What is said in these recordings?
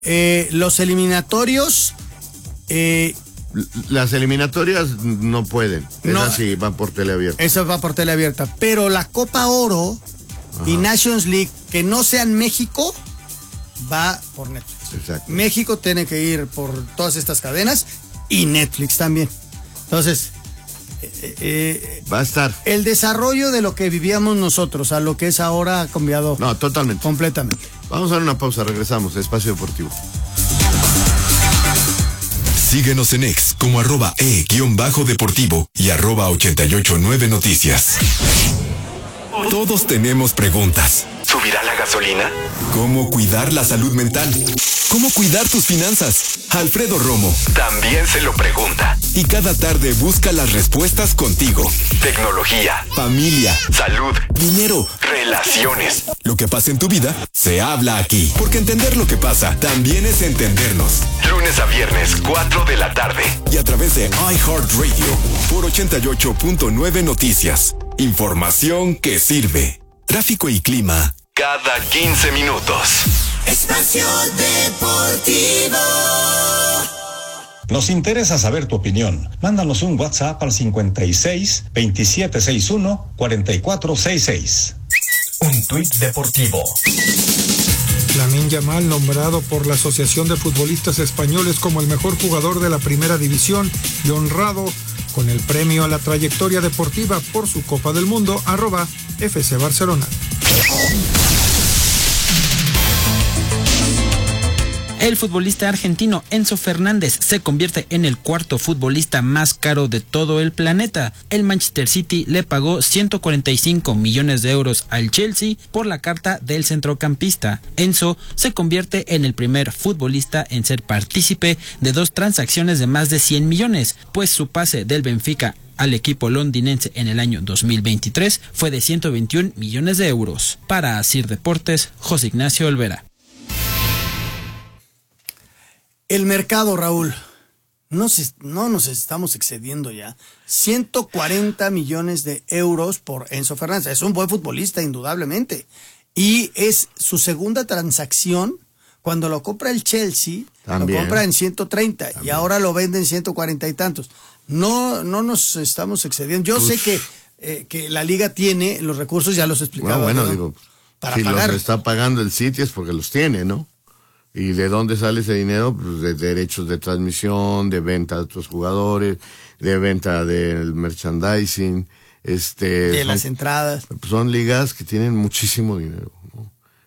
Los eliminatorios... Las eliminatorias no pueden. No, esas sí van por teleabierta. Esa va por teleabierta. Pero la Copa Oro y Nations League, que no sean México, va por Netflix. Exacto. México tiene que ir por todas estas cadenas y Netflix también. Entonces, va a estar. El desarrollo de lo que vivíamos nosotros a lo que es ahora ha cambiado. No, totalmente. Completamente. Vamos a dar una pausa, regresamos. Espacio Deportivo. Síguenos en X como @e_deportivo y @889noticias. Todos tenemos preguntas. ¿Subirá la gasolina? ¿Cómo cuidar la salud mental? ¿Cómo cuidar tus finanzas? Alfredo Romo también se lo pregunta. Y cada tarde busca las respuestas contigo. Tecnología, familia, salud, dinero, relaciones. Lo que pasa en tu vida, se habla aquí. Porque entender lo que pasa también es entendernos. Lunes a viernes, 4 de la tarde. Y a través de iHeartRadio por 88.9 Noticias. Información que sirve. Tráfico y clima cada 15 minutos. Espacio Deportivo. Nos interesa saber tu opinión. Mándanos un WhatsApp al 56 2761 4466. Un tuit deportivo. Lamine Yamal, nombrado por la Asociación de Futbolistas Españoles como el mejor jugador de la Primera División y honrado con el premio a la trayectoria deportiva por su Copa del Mundo, @FC Barcelona. El futbolista argentino Enzo Fernández se convierte en el cuarto futbolista más caro de todo el planeta. El Manchester City le pagó 145 millones de euros al Chelsea por la carta del centrocampista. Enzo se convierte en el primer futbolista en ser partícipe de 2 transacciones de más de 100 millones, pues su pase del Benfica al equipo londinense en el año 2023 fue de 121 millones de euros. Para Asir Deportes, José Ignacio Olvera. El mercado, Raúl, no nos estamos excediendo ya. 140 millones de euros por Enzo Fernández. Es un buen futbolista, indudablemente. Y es su segunda transacción. Cuando lo compra el Chelsea, también lo compra en 130 también. Y ahora lo vende en 140 y tantos. No nos estamos excediendo. Yo sé que la liga tiene los recursos, ya los explicaba. Bueno, digo, para si pagar. Los está pagando el City es porque los tiene, ¿no? ¿Y de dónde sale ese dinero? Pues de derechos de transmisión, de venta de otros jugadores, de venta del merchandising, de las entradas. Son ligas que tienen muchísimo dinero, ¿no?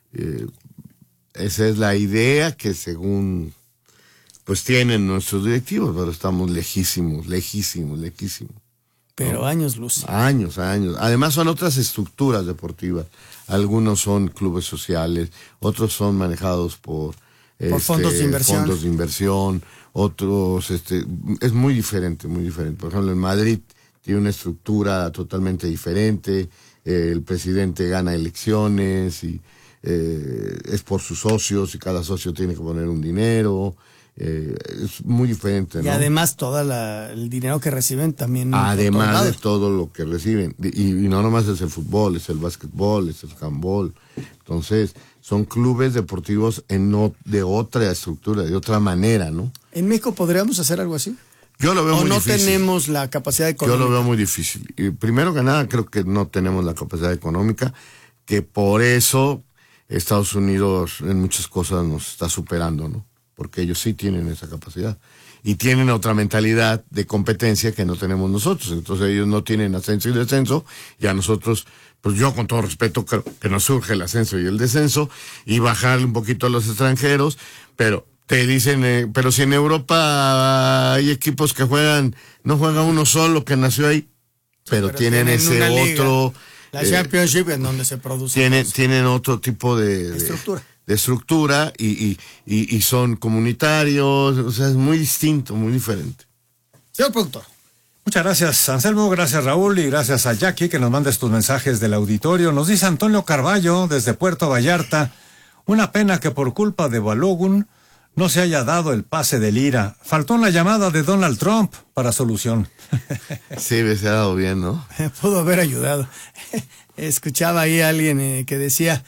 Esa es la idea que según pues tienen nuestros directivos, pero estamos lejísimos. Pero ¿no? Años luz. Años. Además son otras estructuras deportivas. Algunos son clubes sociales, otros son manejados por fondos de inversión, otros, es muy diferente. Por ejemplo, en Madrid tiene una estructura totalmente diferente, el presidente gana elecciones y es por sus socios y cada socio tiene que poner un dinero, es muy diferente, ¿no? Y además el dinero que reciben también. Además de todo lo que reciben, y no nomás es el fútbol, es el básquetbol, es el handball, entonces son clubes deportivos de otra estructura, de otra manera, ¿no? ¿En México podríamos hacer algo así? Yo lo veo muy difícil. ¿O no tenemos la capacidad económica? Yo lo veo muy difícil. Y primero que nada, creo que no tenemos la capacidad económica, que por eso Estados Unidos en muchas cosas nos está superando, ¿no? Porque ellos sí tienen esa capacidad. Y tienen otra mentalidad de competencia que no tenemos nosotros. Entonces ellos no tienen ascenso y descenso, y a nosotros, pues yo con todo respeto creo que nos surge el ascenso y el descenso, y bajarle un poquito a los extranjeros, pero te dicen, pero si en Europa hay equipos que no juega uno solo que nació ahí, pero tienen ese otro... La Championship en donde se produce. Tienen otro tipo de estructura y son comunitarios, o sea, es muy distinto, muy diferente. Señor productor. Muchas gracias, Anselmo, gracias, Raúl, y gracias a Jackie que nos manda estos mensajes del auditorio. Nos dice Antonio Carballo desde Puerto Vallarta: una pena que por culpa de Balogun no se haya dado el pase de Lira. Faltó una llamada de Donald Trump para solución. Sí, se ha dado bien, ¿no? Pudo haber ayudado. Escuchaba ahí a alguien que decía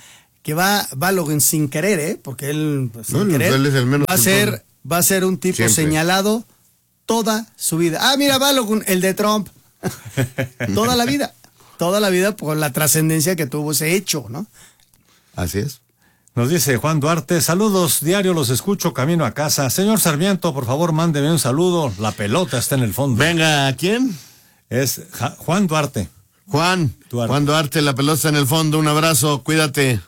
que va Balogun sin querer, porque él sin No, querer, él es el menos va a ser un tipo Siempre. señalado toda su vida. Ah, mira, Balogun, el de Trump. Toda la vida por la trascendencia que tuvo ese hecho, ¿no? Así es. Nos dice Juan Duarte, saludos, diario los escucho camino a casa. Señor Sarmiento, por favor, mándeme un saludo. La pelota está en el fondo. Venga, ¿quién? Es Juan Duarte. Juan Duarte, la pelota en el fondo, un abrazo, cuídate.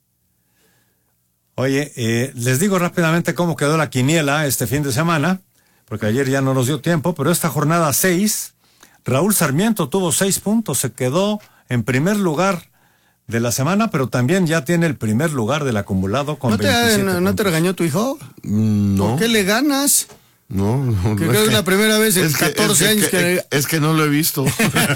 Oye, les digo rápidamente cómo quedó la quiniela este fin de semana, porque ayer ya no nos dio tiempo, pero esta jornada 6, Raúl Sarmiento tuvo 6 puntos, se quedó en primer lugar de la semana, pero también ya tiene el primer lugar del acumulado con 27 puntos. ¿No te regañó tu hijo? No. ¿Por qué le ganas? No, Que creo que es la primera vez en 14 años que... Es que no lo he visto.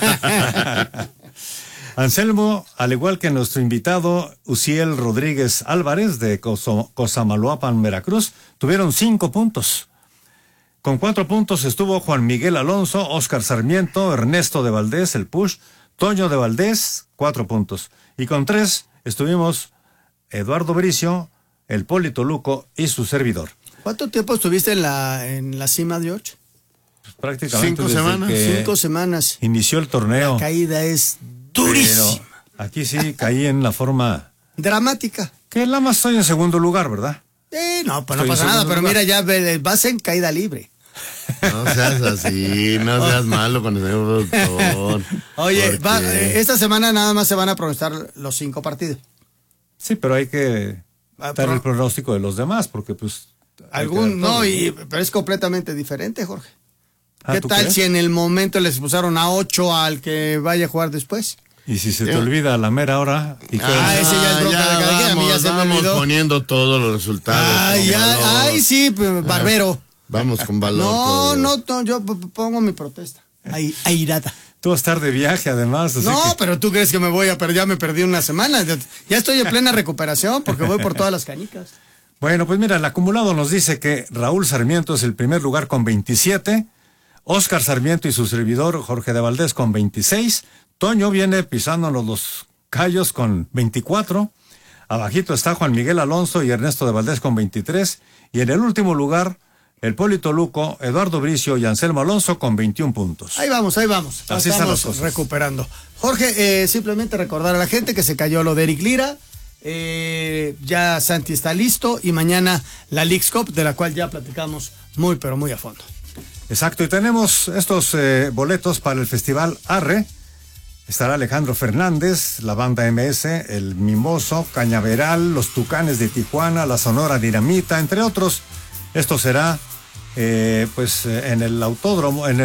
Anselmo, al igual que nuestro invitado Uciel Rodríguez Álvarez de Cosamaloapan, Veracruz, tuvieron 5 puntos. Con 4 puntos estuvo Juan Miguel Alonso, Óscar Sarmiento, Ernesto de Valdés, el Push, Toño de Valdés, 4 puntos. Y con 3 estuvimos Eduardo Bricio, el Polito Luco y su servidor. ¿Cuánto tiempo estuviste en la cima, George? Pues prácticamente 5 semanas. 5 semanas. Inició el torneo. La caída es durísima. Pero aquí sí caí en la forma... Dramática. Que la más estoy en segundo lugar, ¿verdad? No, pues no Estoy pasa en nada, segundo pero lugar. mira, ya vas en caída libre. No seas así, no seas malo con el señor productor. Oye, Porque- esta semana nada más se van a pronostar los 5 partidos. Sí, pero hay que dar el pronóstico de los demás, porque pues... hay que dar todo. Pero es completamente diferente, Jorge. Ah, ¿Qué ¿tú tal crees? si en el momento les pusieron a 8 al que vaya a jugar después? Y si se te olvida a la mera hora... Y ese ya es bronca de cada quien, a mí ya se me vamos olvidó. poniendo todos los resultados. con valor. Ay, sí, barbero. Vamos con valor. No, todos. yo pongo mi protesta. Airada. Tú vas a estar de viaje, además. Así No, que- pero tú crees que me voy a perder, ya me perdí una semana. Ya estoy en plena recuperación porque voy por todas las canicas. Bueno, pues mira, el acumulado nos dice que Raúl Sarmiento es el primer lugar con 27, Óscar Sarmiento y su servidor Jorge de Valdés con 26, Toño viene pisándonos los callos con 24, abajito está Juan Miguel Alonso y Ernesto de Valdés con 23, y en el último lugar, el Polito Luco, Eduardo Bricio y Anselmo Alonso con 21 puntos. Ahí vamos. Así están las cosas. Recuperando. Jorge, simplemente recordar a la gente que se cayó lo de Eric Lira. Ya Santi está listo y mañana la Leagues Cup, de la cual ya platicamos muy, pero muy a fondo. Exacto, y tenemos estos boletos para el Festival Arre. Estará Alejandro Fernández, la banda MS, el Mimoso, Cañaveral, los Tucanes de Tijuana, la Sonora Dinamita, entre otros. Esto será en el autódromo, en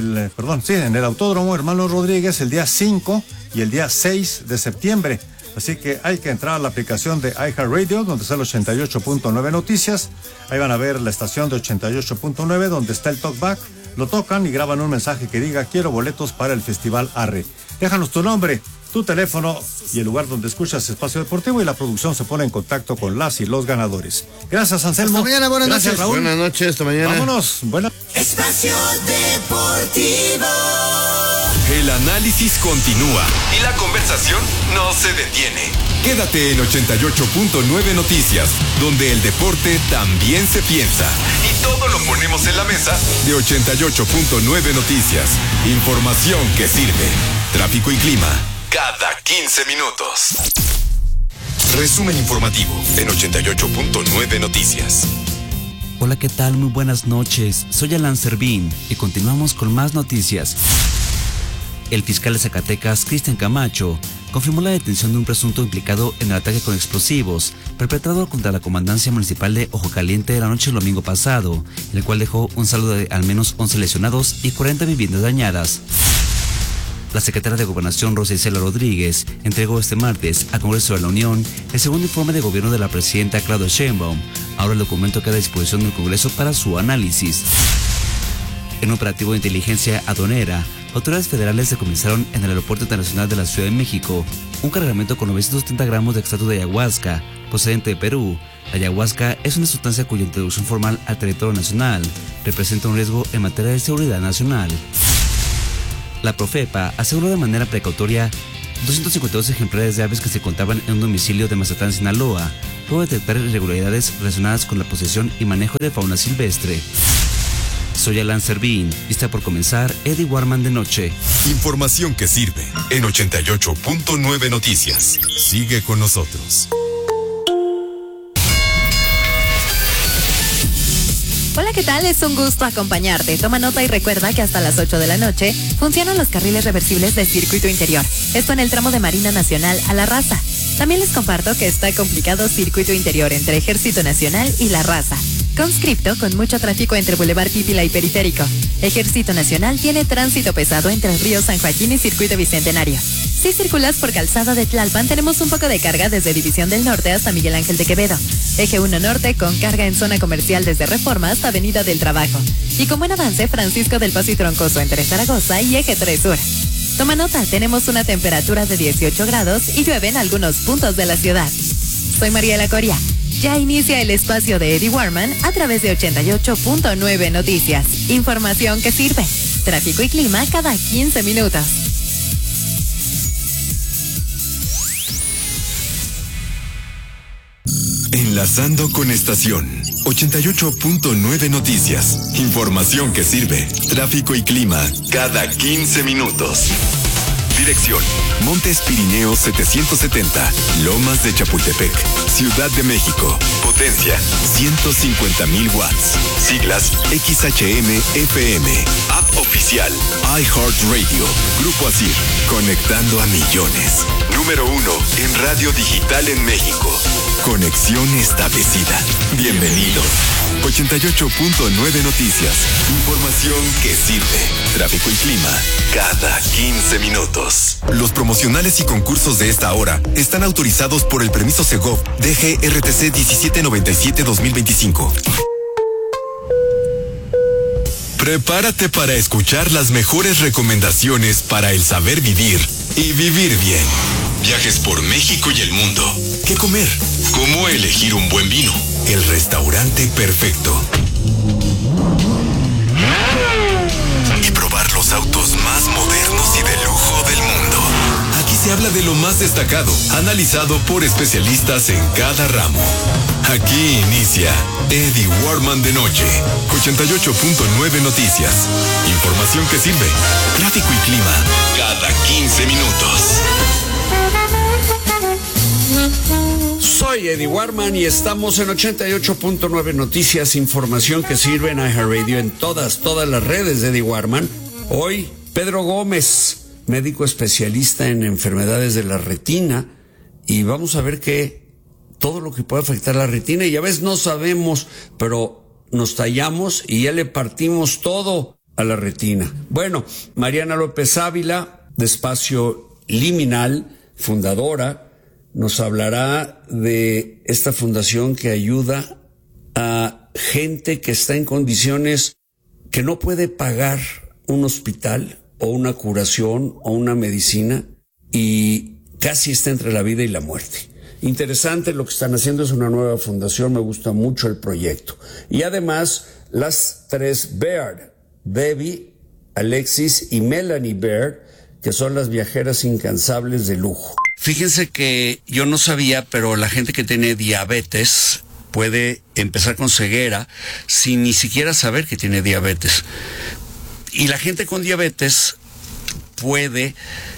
el autódromo Hermano Rodríguez el día 5 y el día 6 de septiembre. Así que hay que entrar a la aplicación de iHeartRadio, donde está el 88.9 Noticias. Ahí van a ver la estación de 88.9, donde está el talkback. Lo tocan y graban un mensaje que diga: quiero boletos para el Festival Arre. Déjanos tu nombre, tu teléfono y el lugar donde escuchas Espacio Deportivo, y la producción se pone en contacto con las y los ganadores. Gracias, Anselmo. Hasta mañana, buenas Gracias, noches. Raúl. Buenas noches, hasta mañana. Vámonos. Buenas. Espacio Deportivo. El análisis continúa y la conversación no se detiene. Quédate en 88.9 Noticias, donde el deporte también se piensa. Y todo lo ponemos en la mesa de 88.9 Noticias. Información que sirve. Tráfico y clima cada 15 minutos. Resumen informativo en 88.9 Noticias. Hola, ¿qué tal? Muy buenas noches. Soy Alan Servín y continuamos con más noticias. El fiscal de Zacatecas, Cristian Camacho, confirmó la detención de un presunto implicado en el ataque con explosivos perpetrado contra la comandancia municipal de Ojo Caliente la noche del domingo pasado, el cual dejó un saldo de al menos 11 lesionados y 40 viviendas dañadas. La secretaria de Gobernación, Rosa Isela Rodríguez, entregó este martes a Congreso de la Unión el segundo informe de gobierno de la presidenta Claudia Sheinbaum. Ahora el documento queda a disposición del Congreso para su análisis. En un operativo de inteligencia aduanera, autoridades federales decomisaron en el Aeropuerto Internacional de la Ciudad de México un cargamento con 930 gramos de extracto de ayahuasca procedente de Perú. La ayahuasca es una sustancia cuya introducción formal al territorio nacional representa un riesgo en materia de seguridad nacional. La Profepa aseguró de manera precautoria 252 ejemplares de aves que se encontraban en un domicilio de Mazatlán, Sinaloa, luego de detectar irregularidades relacionadas con la posesión y manejo de fauna silvestre. Soy Alan Servín y está por comenzar Eddie Warman de noche. Información que sirve en 88.9 Noticias. Sigue con nosotros. Hola, ¿qué tal? Es un gusto acompañarte. Toma nota y recuerda que hasta las 8 de la noche funcionan los carriles reversibles del circuito interior. Esto en el tramo de Marina Nacional a La Raza. También les comparto que está complicado circuito interior entre Ejército Nacional y La Raza. Conscripto con mucho tráfico entre Boulevard Pípila y Periférico. Ejército Nacional tiene tránsito pesado entre el río San Joaquín y Circuito Bicentenario. Si circulas por Calzada de Tlalpan, tenemos un poco de carga desde División del Norte hasta Miguel Ángel de Quevedo. Eje 1 Norte con carga en zona comercial desde Reforma hasta Avenida del Trabajo. Y con buen avance, Francisco del Paso y Troncoso entre Zaragoza y Eje 3 Sur. Toma nota, tenemos una temperatura de 18 grados y llueve en algunos puntos de la ciudad. Soy Mariela Coria. Ya inicia el espacio de Eddie Warman a través de 88.9 Noticias. Información que sirve. Tráfico y clima cada 15 minutos. Enlazando con estación 88.9 Noticias. Información que sirve. Tráfico y clima cada 15 minutos. Dirección: Montes Pirineos 770, Lomas de Chapultepec, Ciudad de México. Potencia: 150,000 watts. Siglas: XHM-FM. App oficial: iHeartRadio. Grupo ASIR, conectando a millones. Número 1 en radio digital en México. Conexión establecida. Bienvenido. 88.9 Noticias. Información que sirve. Tráfico y clima cada 15 minutos. Los promocionales y concursos de esta hora están autorizados por el permiso Segov DGRTC 1797-2025. Prepárate para escuchar las mejores recomendaciones para el saber vivir y vivir bien. Viajes por México y el mundo. ¿Qué comer? ¿Cómo elegir un buen vino? El restaurante perfecto. Y probar los autos más modernos y de lujo del mundo. Aquí se habla de lo más destacado, analizado por especialistas en cada ramo. Aquí inicia Eddie Warman de noche. 88.9 Noticias. Información que sirve. Tráfico y clima cada 15 minutos. Soy Eddie Warman y estamos en 88.9 Noticias, información que sirve en iHeartRadio, en todas las redes de Eddie Warman. Hoy, Pedro Gómez, médico especialista en enfermedades de la retina, y vamos a ver todo lo que puede afectar la retina, y a veces no sabemos, pero nos tallamos y ya le partimos todo a la retina. Bueno, Mariana López Ávila, de Espacio Liminal, fundadora, nos hablará de esta fundación que ayuda a gente que está en condiciones que no puede pagar un hospital o una curación o una medicina y casi está entre la vida y la muerte. Interesante lo que están haciendo, es una nueva fundación, me gusta mucho el proyecto. Y además, las tres Baird, Debbie, Alexis y Melanie Baird, que son las viajeras incansables de lujo. Fíjense que yo no sabía, pero la gente que tiene diabetes puede empezar con ceguera sin ni siquiera saber que tiene diabetes. Y la gente con diabetes puede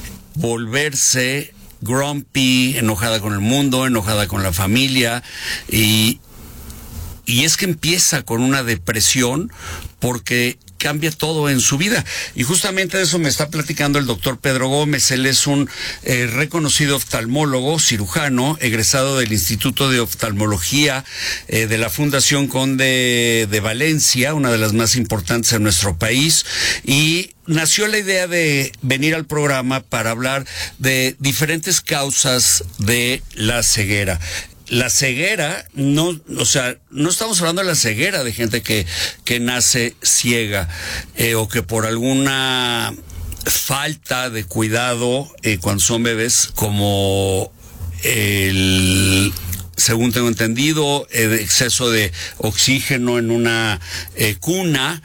volverse grumpy, enojada con el mundo, enojada con la familia, y es que empieza con una depresión porque cambia todo en su vida. Y justamente de eso me está platicando el doctor Pedro Gómez. Él es un reconocido oftalmólogo, cirujano, egresado del Instituto de Oftalmología de la Fundación Conde de Valencia, una de las más importantes en nuestro país, y nació la idea de venir al programa para hablar de diferentes causas de la ceguera. La ceguera, no estamos hablando de la ceguera de gente que nace ciega o que por alguna falta de cuidado cuando son bebés, como según tengo entendido, exceso de oxígeno en una cuna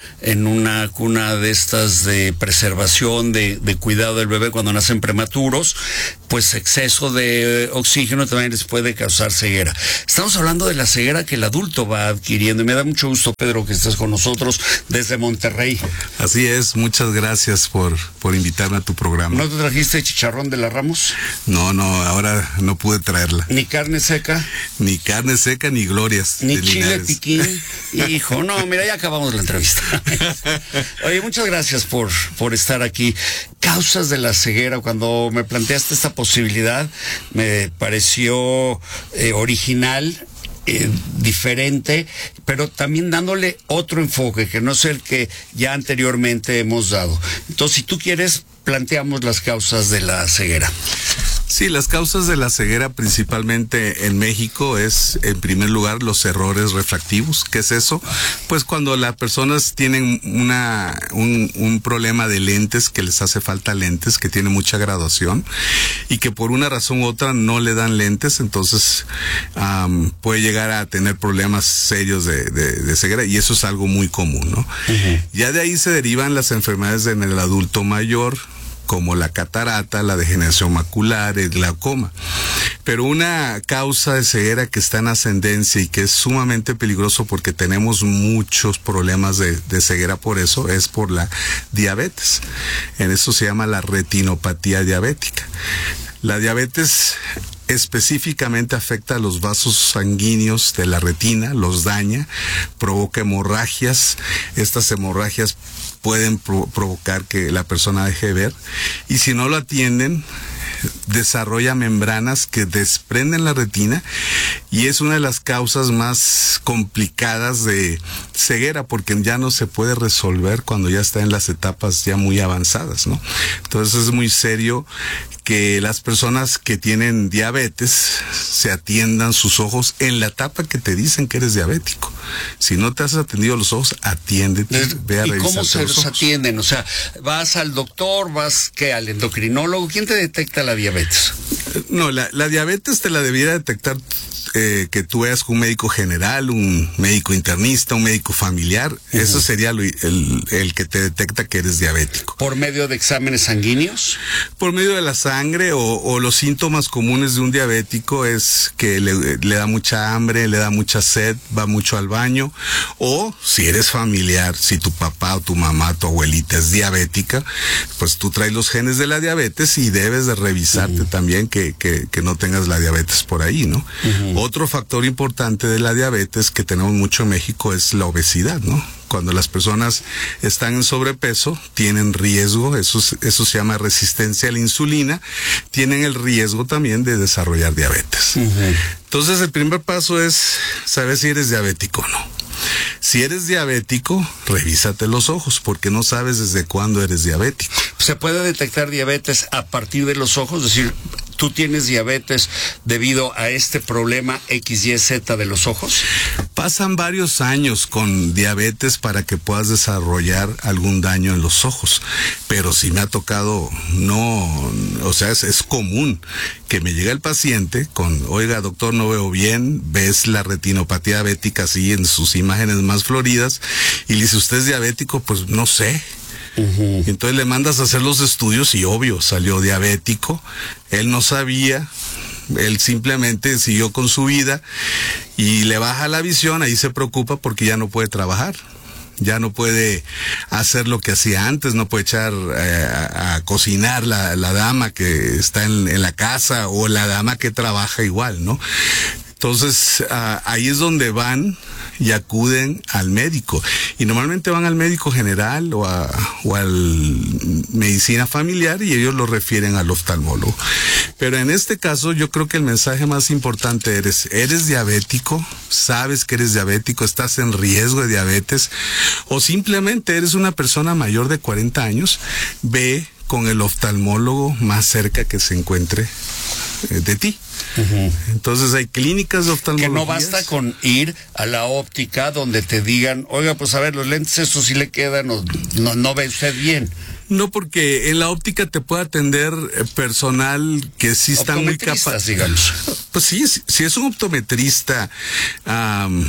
de estas de preservación, de cuidado del bebé cuando nacen prematuros, pues exceso de oxígeno también les puede causar ceguera. Estamos hablando de la ceguera que el adulto va adquiriendo y me da mucho gusto, Pedro, que estés con nosotros desde Monterrey. Así es, muchas gracias por invitarme a tu programa. ¿No te trajiste chicharrón de la Ramos? No, ahora no pude traerla. ¿Ni carne seca? Ni carne seca, ni glorias. ¿Ni chile piquín? Hijo, no, mira, ya acabamos la entrevista. Oye, muchas gracias por estar aquí. Causas de la ceguera, cuando me planteaste esta posibilidad, me pareció original, diferente, pero también dándole otro enfoque, que no es el que ya anteriormente hemos dado. Entonces, si tú quieres, planteamos las causas de la ceguera. Sí, las causas de la ceguera principalmente en México es, en primer lugar, los errores refractivos. ¿Qué es eso? Pues cuando las personas tienen un problema de lentes, que les hace falta lentes, que tiene mucha graduación y que por una razón u otra no le dan lentes, entonces puede llegar a tener problemas serios de ceguera, y eso es algo muy común, ¿no? Uh-huh. Ya de ahí se derivan las enfermedades en el adulto mayor, como la catarata, la degeneración macular, el glaucoma. Pero una causa de ceguera que está en ascendencia y que es sumamente peligroso, porque tenemos muchos problemas de ceguera por eso, es por la diabetes. En eso se llama la retinopatía diabética. La diabetes específicamente afecta a los vasos sanguíneos de la retina, los daña, provoca hemorragias. Estas hemorragias pueden provocar que la persona deje de ver, y si no lo atienden, desarrolla membranas que desprenden la retina, y es una de las causas más complicadas de ceguera, porque ya no se puede resolver cuando ya está en las etapas ya muy avanzadas, ¿no? Entonces es muy serio que las personas que tienen diabetes se atiendan sus ojos en la etapa que te dicen que eres diabético. Si no te has atendido los ojos, atiéndete, ve a revisarte. ¿Y cómo se los atienden? O sea, ¿vas al doctor, vas al endocrinólogo? ¿Quién te detecta la diabetes? No, la diabetes te la debiera detectar que tú veas con un médico general, un médico internista, un médico familiar. Uh-huh. Eso sería el que te detecta que eres diabético. ¿Por medio de exámenes sanguíneos? Por medio de la sangre, o los síntomas comunes de un diabético es que le da mucha hambre, le da mucha sed, va mucho al baño, o si eres familiar, si tu papá o tu mamá, tu abuelita es diabética, pues tú traes los genes de la diabetes y debes de revisarte también que no tengas la diabetes por ahí, ¿no? Otro factor importante de la diabetes que tenemos mucho en México es la obesidad, ¿no? Cuando las personas están en sobrepeso, tienen riesgo, eso se llama resistencia a la insulina, tienen el riesgo también de desarrollar diabetes. Entonces, el primer paso es saber si eres diabético o no. Si eres diabético, revísate los ojos, porque no sabes desde cuándo eres diabético. ¿Se puede detectar diabetes a partir de los ojos? Es decir, ¿tú tienes diabetes debido a este problema XYZ de los ojos? Pasan varios años con diabetes para que puedas desarrollar algún daño en los ojos, pero si me ha tocado, es común que me llegue el paciente con, oiga doctor, no veo bien, ves la retinopatía diabética así en sus imágenes más floridas, y le dice, ¿usted es diabético? Pues no sé. Entonces le mandas a hacer los estudios y obvio, salió diabético, él no sabía, él simplemente siguió con su vida y le baja la visión, ahí se preocupa porque ya no puede trabajar. Ya no puede hacer lo que hacía antes, no puede echar a cocinar la dama que está en la casa, o la dama que trabaja igual, ¿no? Entonces, ahí es donde van y acuden al médico. Y normalmente van al médico general o al medicina familiar, y ellos lo refieren al oftalmólogo. Pero en este caso, yo creo que el mensaje más importante ¿eres diabético? ¿Sabes que eres diabético? ¿Estás en riesgo de diabetes? ¿O simplemente eres una persona mayor de 40 años? Ve con el oftalmólogo más cerca que se encuentre de ti. Entonces hay clínicas de oftalmología. Que no basta con ir a la óptica donde te digan, oiga, pues a ver, los lentes estos sí le quedan, no ve usted bien. No, porque en la óptica te puede atender personal que sí está muy capaz. Digamos. Pues sí, si es un optometrista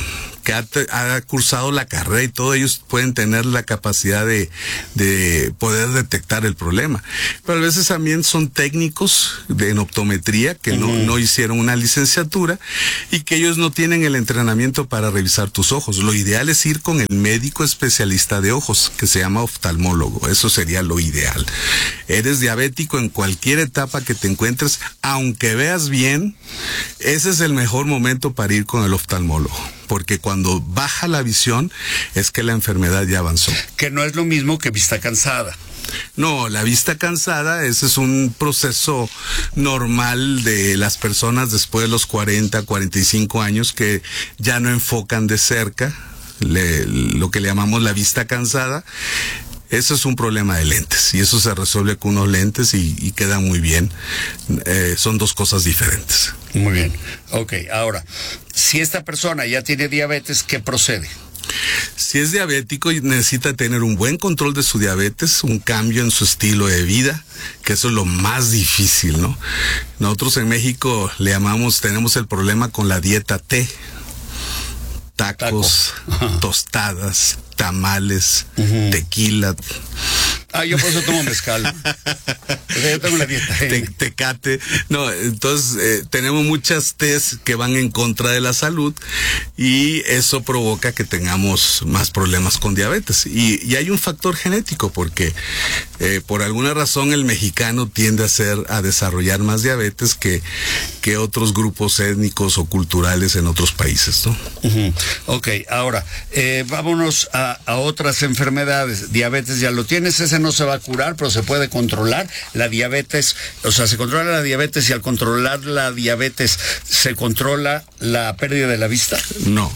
que ha cursado la carrera y todo, ellos pueden tener la capacidad de poder detectar el problema. Pero a veces también son técnicos en optometría que no hicieron una licenciatura y que ellos no tienen el entrenamiento para revisar tus ojos. Lo ideal es ir con el médico especialista de ojos, que se llama oftalmólogo. Eso sería lo ideal. Eres diabético en cualquier etapa que te encuentres, aunque veas bien, ese es el mejor momento para ir con el oftalmólogo. Porque cuando baja la visión es que la enfermedad ya avanzó. Que no es lo mismo que vista cansada. No, la vista cansada, ese es un proceso normal de las personas después de los 40, 45 años que ya no enfocan de cerca, lo que le llamamos la vista cansada. Eso es un problema de lentes y eso se resuelve con unos lentes y queda muy bien. Son dos cosas diferentes. Muy bien. Ok, ahora, si esta persona ya tiene diabetes, ¿qué procede? Si es diabético, necesita tener un buen control de su diabetes, un cambio en su estilo de vida, que eso es lo más difícil, ¿no? Nosotros en México tenemos el problema con la dieta T. Tacos, tostadas, tamales, tequila. Yo por eso tomo mezcal. O sea, yo tengo una dieta. Tecate. No, entonces tenemos muchas tés que van en contra de la salud y eso provoca que tengamos más problemas con diabetes. Y hay un factor genético porque por alguna razón el mexicano tiende a desarrollar más diabetes que otros grupos étnicos o culturales en otros países, ¿no? Ok, ahora, vámonos a otras enfermedades. Diabetes ya lo tienes, ese no se va a curar, pero se puede controlar. La diabetes, o sea, se controla la diabetes y al controlar la diabetes, ¿se controla la pérdida de la vista? No.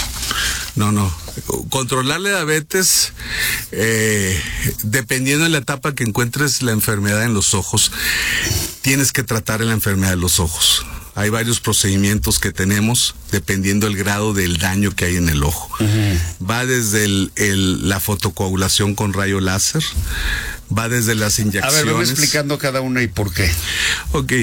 Controlar la diabetes, dependiendo de la etapa que encuentres la enfermedad en los ojos, tienes que tratar la enfermedad de los ojos. Hay varios procedimientos que tenemos dependiendo del grado del daño que hay en el ojo. Va desde la fotocoagulación con rayo láser, va desde las inyecciones. A ver, voy explicando cada una y por qué. Ok,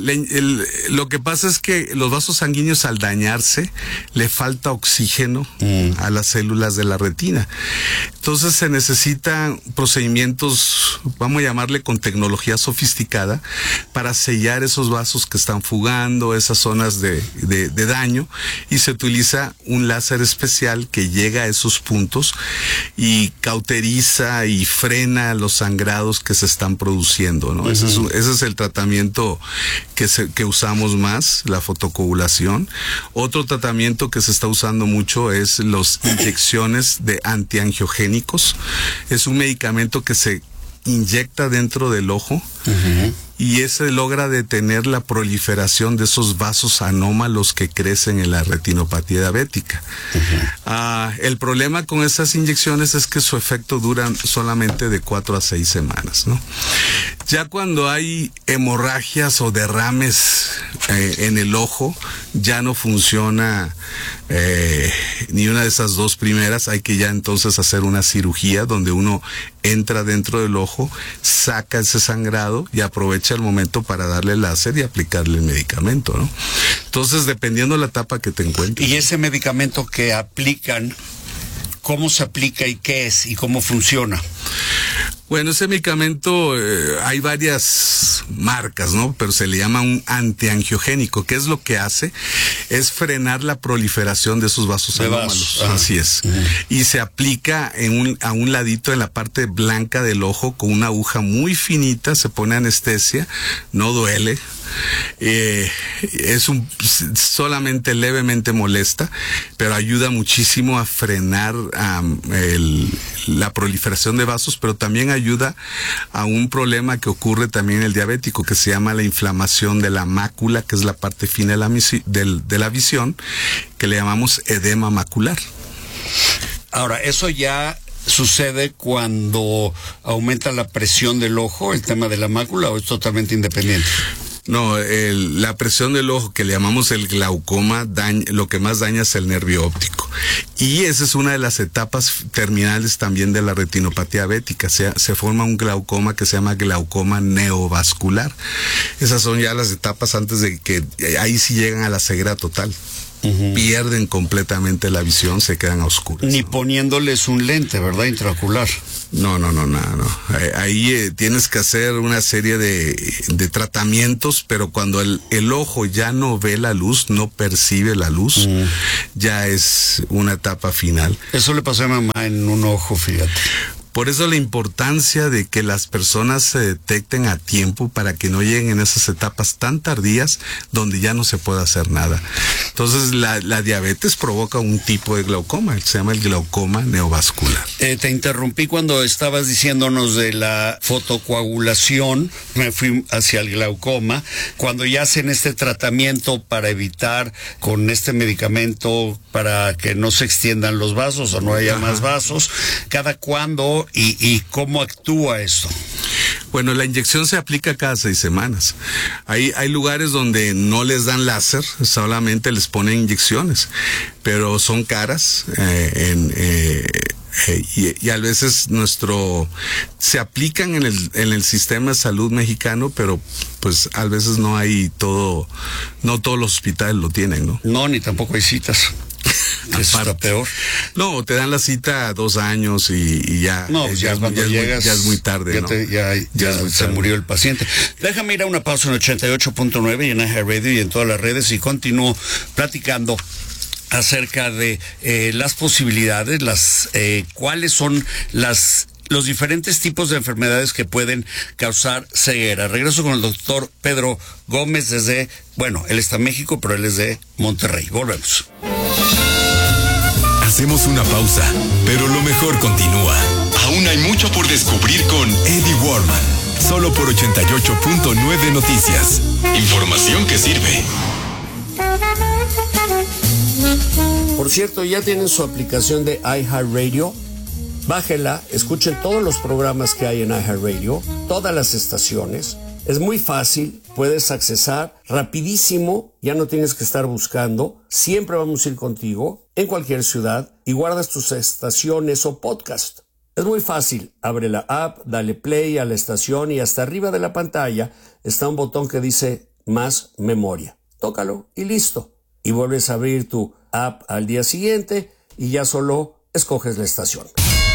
lo que pasa es que los vasos sanguíneos al dañarse le falta oxígeno a las células de la retina. Entonces se necesitan procedimientos, vamos a llamarle con tecnología sofisticada, para sellar esos vasos que están fugando, esas zonas de daño, y se utiliza un láser especial que llega a esos puntos y cauteriza y frena los sangrados que se están produciendo, ¿no? Ese es el tratamiento que usamos más, la fotocoagulación. Otro tratamiento que se está usando mucho es las inyecciones de antiangiogénicos. Es un medicamento que se inyecta dentro del ojo y ese logra detener la proliferación de esos vasos anómalos que crecen en la retinopatía diabética. El problema con esas inyecciones es que su efecto dura solamente de 4 a 6 semanas, ¿no? Ya cuando hay hemorragias o derrames en el ojo, ya no funciona ni una de esas dos primeras. Hay que ya entonces hacer una cirugía donde uno entra dentro del ojo, saca ese sangrado y aprovecha el momento para darle láser y aplicarle el medicamento, ¿no? Entonces, dependiendo de la etapa que te encuentres. ¿Y ese medicamento que aplican, cómo se aplica y qué es y cómo funciona? Bueno, ese medicamento hay varias marcas, ¿no? Pero se le llama un antiangiogénico. ¿Qué es lo que hace? Es frenar la proliferación de esos vasos anómalos. Así es. Y se aplica a un ladito en la parte blanca del ojo con una aguja muy finita, se pone anestesia, no duele. Solamente levemente molesta, pero ayuda muchísimo a frenar la proliferación de vasos, pero también ayuda a un problema que ocurre también en el diabético, que se llama la inflamación de la mácula, que es la parte fina de la visión, que le llamamos edema macular. Ahora, eso ya sucede cuando aumenta la presión del ojo, el tema de la mácula, ¿o es totalmente independiente? No, la presión del ojo, que le llamamos el glaucoma, lo que más daña es el nervio óptico. Y esa es una de las etapas terminales también de la retinopatía diabética. Se forma un glaucoma que se llama glaucoma neovascular. Esas son ya las etapas antes de que ahí sí llegan a la ceguera total. pierden completamente la visión, se quedan a oscuras. Ni poniéndoles un lente, ¿verdad? Intraocular. No. Ahí tienes que hacer una serie de tratamientos, pero cuando el ojo ya no ve la luz, no percibe la luz, ya es una etapa final. Eso le pasó a mi mamá en un ojo, fíjate. Por eso la importancia de que las personas se detecten a tiempo para que no lleguen en esas etapas tan tardías donde ya no se puede hacer nada. Entonces la diabetes provoca un tipo de glaucoma, se llama el glaucoma neovascular. Te interrumpí cuando estabas diciéndonos de la fotocoagulación, me fui hacia el glaucoma. Cuando ya hacen este tratamiento para evitar con este medicamento para que no se extiendan los vasos o no haya más vasos, ¿cada cuándo y cómo actúa esto? Bueno, la inyección se aplica cada 6 semanas. Hay lugares donde no les dan láser, solamente les ponen inyecciones, pero son caras y a veces se aplican en el sistema de salud mexicano, pero pues a veces no todos los hospitales lo tienen, ¿no? No, ni tampoco hay citas. Eso está peor. No, te dan la cita 2 años y ya. No, ya cuando llegas. Ya es muy tarde, ya se murió el paciente. Déjame ir a una pausa en 88.9 y en iHeartRadio y en todas las redes y continúo platicando acerca de las posibilidades, cuáles son los diferentes tipos de enfermedades que pueden causar ceguera. Regreso con el doctor Pedro Gómez él está en México, pero él es de Monterrey. Volvemos. Hacemos una pausa, pero lo mejor continúa. Aún hay mucho por descubrir con Eddie Warman. Solo por 88.9 Noticias. Información que sirve. Por cierto, ya tienen su aplicación de iHeartRadio. Bájenla, escuchen todos los programas que hay en iHeartRadio, todas las estaciones. Es muy fácil, puedes accesar rapidísimo, ya no tienes que estar buscando. Siempre vamos a ir contigo en cualquier ciudad y guardas tus estaciones o podcast. Es muy fácil, abre la app, dale play a la estación y hasta arriba de la pantalla está un botón que dice más memoria. Tócalo y listo. Y vuelves a abrir tu app al día siguiente y ya solo escoges la estación.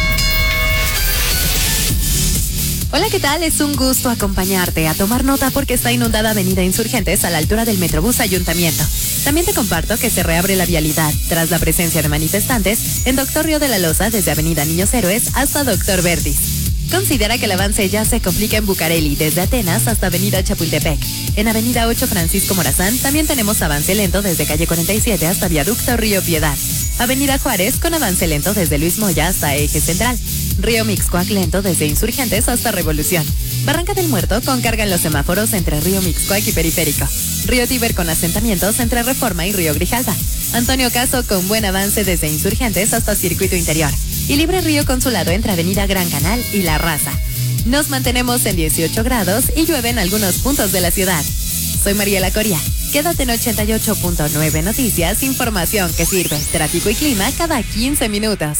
Hola, ¿qué tal? Es un gusto acompañarte. A tomar nota porque está inundada Avenida Insurgentes a la altura del Metrobús Ayuntamiento. También te comparto que se reabre la vialidad tras la presencia de manifestantes en Doctor Río de la Loza desde Avenida Niños Héroes hasta Doctor Verdis. Considera que el avance ya se complica en Bucareli desde Atenas hasta Avenida Chapultepec. En Avenida 8 Francisco Morazán también tenemos avance lento desde calle 47 hasta Viaducto Río Piedad. Avenida Juárez con avance lento desde Luis Moya hasta Eje Central. Río Mixcoac lento desde Insurgentes hasta Revolución. Barranca del Muerto con carga en los semáforos entre Río Mixcoac y Periférico. Río Tíber con asentamientos entre Reforma y Río Grijalva. Antonio Caso con buen avance desde Insurgentes hasta Circuito Interior. Y Libre Río Consulado entre Avenida Gran Canal y La Raza. Nos mantenemos en 18 grados y llueve en algunos puntos de la ciudad. Soy Mariela Coria. Quédate en 88.9 Noticias, información que sirve. Tráfico y clima cada 15 minutos.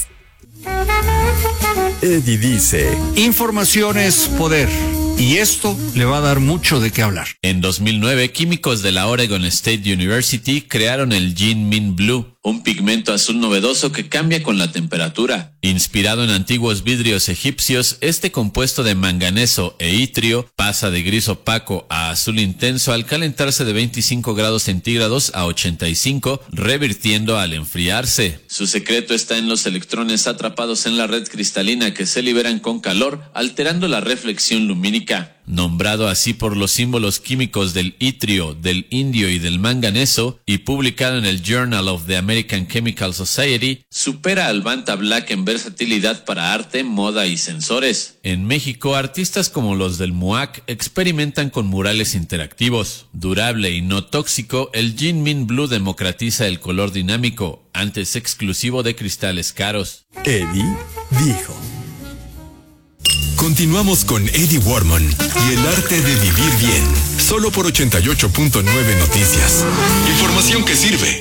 Eddie dice: información es poder. Y esto le va a dar mucho de qué hablar. En 2009, químicos de la Oregon State University crearon el Jinmin Blue, un pigmento azul novedoso que cambia con la temperatura. Inspirado en antiguos vidrios egipcios, este compuesto de manganeso e itrio pasa de gris opaco a azul intenso al calentarse de 25 grados centígrados a 85, revirtiendo al enfriarse. Su secreto está en los electrones atrapados en la red cristalina que se liberan con calor, alterando la reflexión lumínica. Nombrado así por los símbolos químicos del itrio, del indio y del manganeso, y publicado en el Journal of the American Chemical Society, supera al Vanta Black en versatilidad para arte, moda y sensores. En México, artistas como los del MUAC experimentan con murales interactivos. Durable y no tóxico, el Jinmin Blue democratiza el color dinámico, antes exclusivo de cristales caros. Eddie dijo. Continuamos con Eddie Warman y el arte de vivir bien. Solo por 88.9 Noticias. Información que sirve.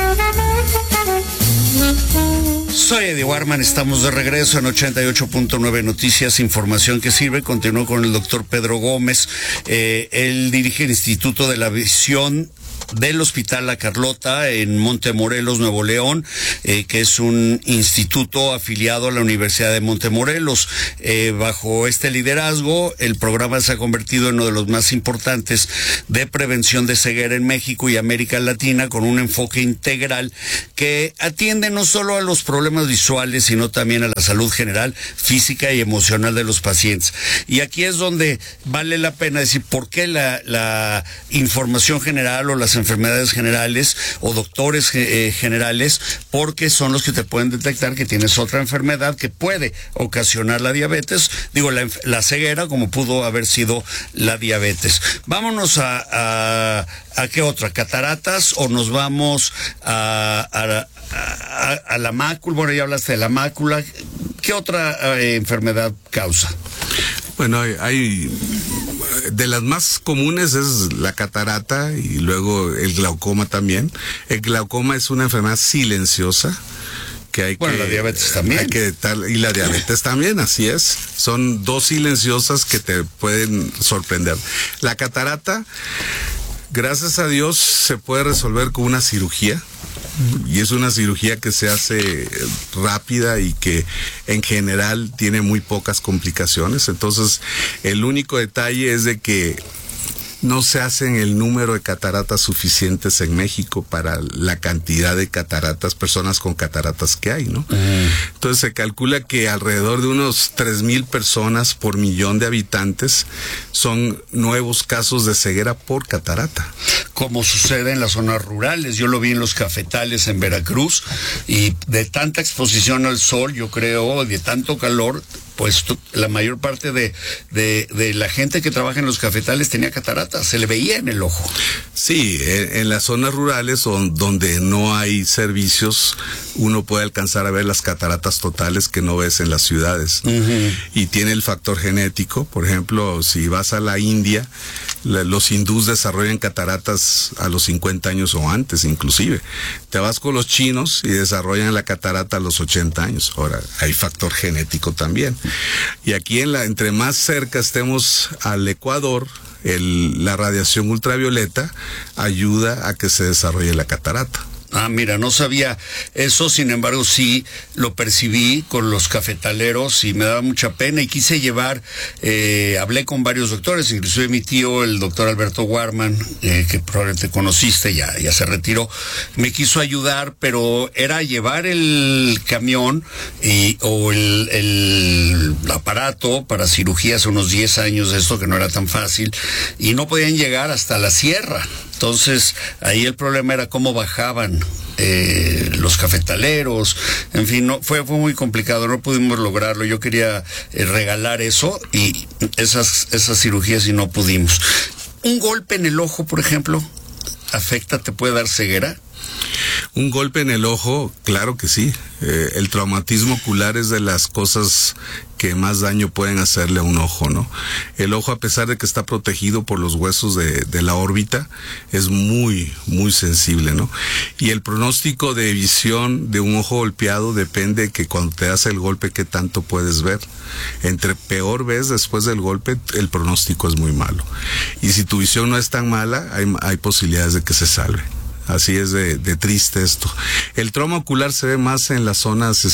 Soy Eddie Warman, estamos de regreso en 88.9 Noticias, información que sirve. Continúo con el doctor Pedro Gómez. Él dirige el Instituto de la Visión del Hospital La Carlota en Montemorelos, Nuevo León, que es un instituto afiliado a la Universidad de Montemorelos. Bajo este liderazgo, el programa se ha convertido en uno de los más importantes de prevención de ceguera en México y América Latina, con un enfoque integral que atiende no solo a los problemas visuales, sino también a la salud general, física y emocional de los pacientes. Y aquí es donde vale la pena decir por qué la información general o las enfermedades generales o doctores generales, porque son los que te pueden detectar que tienes otra enfermedad que puede ocasionar la diabetes, la ceguera, como pudo haber sido la diabetes. Vámonos a ¿qué otra? ¿Cataratas o nos vamos a la mácula? Bueno, ya hablaste de la mácula. ¿Qué otra enfermedad causa? Bueno, hay de las más comunes es la catarata y luego el glaucoma también. El glaucoma es una enfermedad silenciosa que hay la diabetes también. Y la diabetes también, así es. Son dos silenciosas que te pueden sorprender. La catarata, gracias a Dios, se puede resolver con una cirugía. Y es una cirugía que se hace rápida y que en general tiene muy pocas complicaciones. Entonces, el único detalle es de que no se hacen el número de cataratas suficientes en México para la cantidad de cataratas, personas con cataratas que hay, ¿no? Entonces se calcula que alrededor de unos 3,000 personas por millón de habitantes son nuevos casos de ceguera por catarata. Como sucede en las zonas rurales. Yo lo vi en los cafetales en Veracruz, y de tanta exposición al sol, yo creo, de tanto calor, pues la mayor parte de la gente que trabaja en los cafetales tenía cataratas, se le veía en el ojo. Sí, en las zonas rurales donde no hay servicios, uno puede alcanzar a ver las cataratas totales que no ves en las ciudades, ¿no? Y tiene el factor genético. Por ejemplo, si vas a la India, los hindús desarrollan cataratas a los 50 años o antes inclusive. Te vas con los chinos y desarrollan la catarata a los 80 años. Ahora, hay factor genético también. Y aquí entre más cerca estemos al Ecuador, la radiación ultravioleta ayuda a que se desarrolle la catarata. Ah, mira, no sabía eso, sin embargo sí lo percibí con los cafetaleros y me daba mucha pena y quise llevar, hablé con varios doctores, inclusive mi tío, el doctor Alberto Warman, que probablemente conociste, ya se retiró, me quiso ayudar, pero era llevar el camión o el aparato para cirugía hace unos 10 años de esto, que no era tan fácil, y no podían llegar hasta la sierra. Entonces, ahí el problema era cómo bajaban los cafetaleros, en fin, fue muy complicado, no pudimos lograrlo. Yo quería regalar eso y esas cirugías y no pudimos. Un golpe en el ojo, por ejemplo, ¿te puede dar ceguera? Un golpe en el ojo, claro que sí. El traumatismo ocular es de las cosas que más daño pueden hacerle a un ojo, ¿no? El ojo, a pesar de que está protegido por los huesos de la órbita, es muy, muy sensible, ¿no? Y el pronóstico de visión de un ojo golpeado depende que cuando te das el golpe, qué tanto puedes ver. Entre peor ves después del golpe, el pronóstico es muy malo. Y si tu visión no es tan mala, hay posibilidades de que se salve. Así es de triste esto. El trauma ocular se ve más en las zonas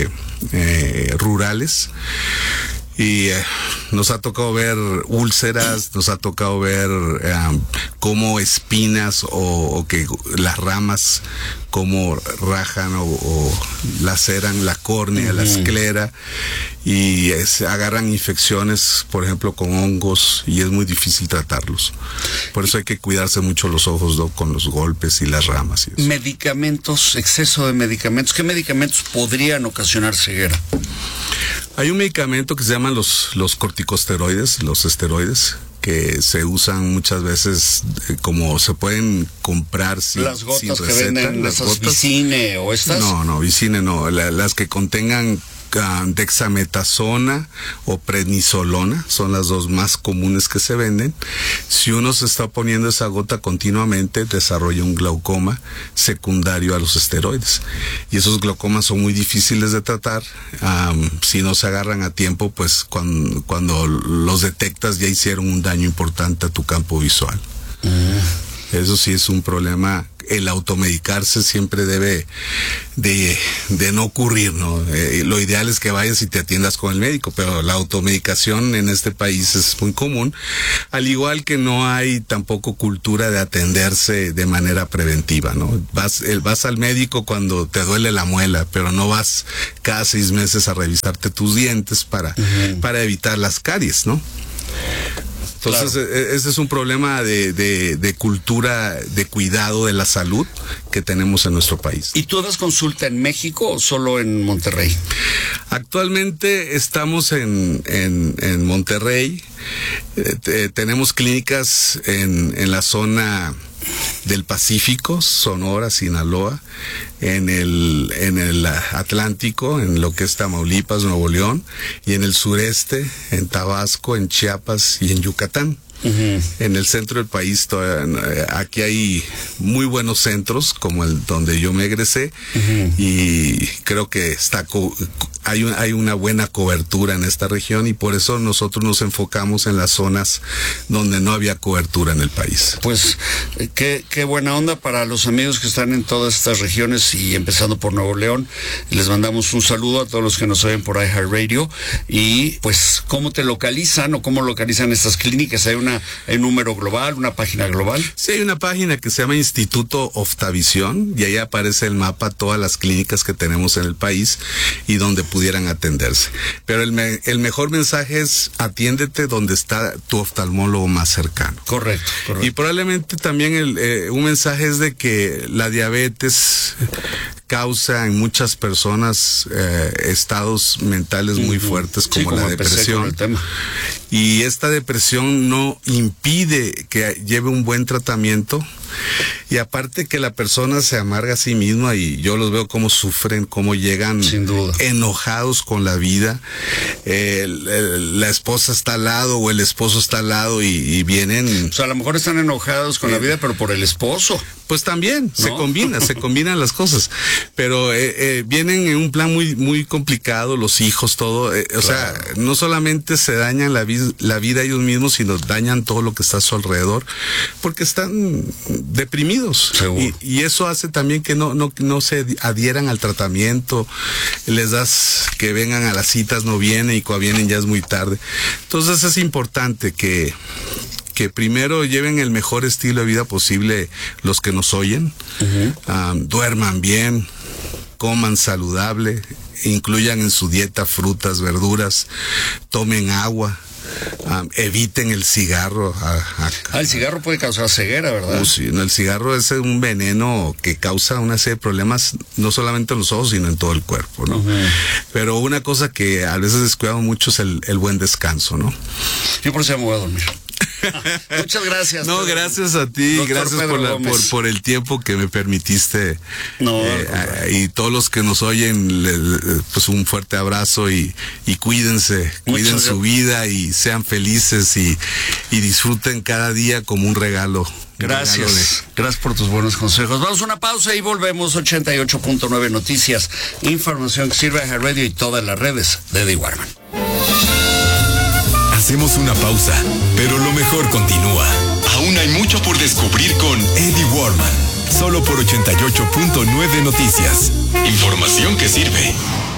rurales. Y nos ha tocado ver úlceras, nos ha tocado ver cómo espinas o que las ramas como rajan o laceran la córnea, la esclera, y agarran infecciones, por ejemplo, con hongos, y es muy difícil tratarlos. Por eso hay que cuidarse mucho los ojos, ¿no? Con los golpes y las ramas. Y eso. Medicamentos, exceso de medicamentos. ¿Qué medicamentos podrían ocasionar ceguera? Hay un medicamento que se llaman los corticosteroides, los esteroides, que se usan muchas veces como se pueden comprar sin receta. Las gotas que venden, esas Vicine o estas. No, Vicine no, las que contengan dexametasona o prednisolona son las dos más comunes que se venden. Si uno se está poniendo esa gota continuamente, desarrolla un glaucoma secundario a los esteroides, y esos glaucomas son muy difíciles de tratar. Si no se agarran a tiempo, pues cuando los detectas ya hicieron un daño importante a tu campo visual. Eso sí es un problema. El automedicarse siempre debe de no ocurrir, ¿no? Lo ideal es que vayas y te atiendas con el médico, pero la automedicación en este país es muy común, al igual que no hay tampoco cultura de atenderse de manera preventiva, ¿no? Vas al médico cuando te duele la muela, pero no vas cada 6 meses a revisarte tus dientes para evitar las caries, ¿no? Entonces, claro, ese es un problema de cultura, de cuidado de la salud que tenemos en nuestro país. ¿Y tú das consulta en México o solo en Monterrey? Actualmente estamos en Monterrey. Tenemos clínicas en la zona del Pacífico, Sonora, Sinaloa, en el Atlántico, en lo que es Tamaulipas, Nuevo León, y en el sureste, en Tabasco, en Chiapas y en Yucatán. En el centro del país, aquí hay muy buenos centros, como el donde yo me egresé, y creo que hay una buena cobertura en esta región, y por eso nosotros nos enfocamos en las zonas donde no había cobertura en el país. Pues qué buena onda para los amigos que están en todas estas regiones, y empezando por Nuevo León. Les mandamos un saludo a todos los que nos oyen por iHeartRadio. Y pues, ¿cómo te localizan o cómo localizan estas clínicas? ¿Hay un número global, una página global? Sí, hay una página que se llama Instituto Oftavisión, y ahí aparece el mapa, todas las clínicas que tenemos en el país y donde pudieran atenderse. Pero el mejor mensaje es: atiéndete donde está tu oftalmólogo más cercano. Correcto. Y probablemente también un mensaje es de que la diabetes causa en muchas personas estados mentales muy fuertes, como la depresión. Y esta depresión no impide que lleve un buen tratamiento, y aparte que la persona se amarga a sí misma, y yo los veo cómo sufren, cómo llegan enojados con la vida. La esposa está al lado o el esposo está al lado y vienen... O sea, a lo mejor están enojados con la vida, pero por el esposo. Pues también, ¿no? se combinan las cosas. Pero vienen en un plan muy, muy complicado, los hijos, todo. O sea, no solamente se dañan la vida ellos mismos, sino dañan todo lo que está a su alrededor, porque están deprimidos. Y eso hace también que no se adhieran al tratamiento. Les das que vengan a las citas, no vienen, y cuando vienen ya es muy tarde. Entonces es importante que primero lleven el mejor estilo de vida posible los que nos oyen, duerman bien, coman saludable, incluyan en su dieta frutas, verduras, tomen agua, eviten el cigarro. El cigarro puede causar ceguera, ¿verdad? Sí, el cigarro es un veneno que causa una serie de problemas, no solamente en los ojos, sino en todo el cuerpo, ¿no? Pero una cosa que a veces descuidamos mucho es el buen descanso, ¿no? Yo por eso me voy a dormir. Muchas gracias. No, Pedro. Gracias a ti, Dr. Gracias por el tiempo que me permitiste. Y todos los que nos oyen, pues un fuerte abrazo, y cuídense, cuiden su vida y sean felices, y disfruten cada día como un regalo. Gracias por tus buenos consejos. Vamos a una pausa y volvemos. 88.9 Noticias, información que sirve a Radio y todas las redes de Eddie Warman. Hacemos una pausa, pero lo mejor continúa. Aún hay mucho por descubrir con Eddie Warman, solo por 88.9 Noticias. Información que sirve.